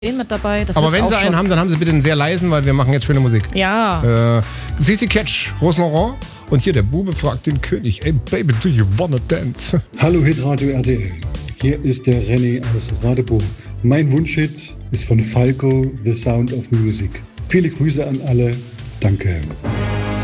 mit dabei. Das Aber hilft wenn sie auch einen schon. haben, dann haben sie bitte einen sehr leisen, weil wir machen jetzt schöne Musik. Ja. Sissy Catch, Rose Laurent und hier der Bube fragt den König, ey Baby, do you wanna dance? Hallo Hitradio RTL, hier ist der René aus Radeburg. Mein Wunschhit ist von Falco, The Sound of Music. Viele Grüße an alle, danke.